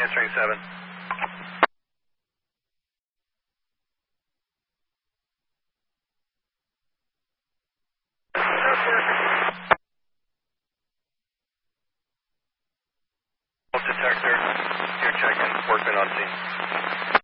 answering 7. Detector, your check-in, workman on scene.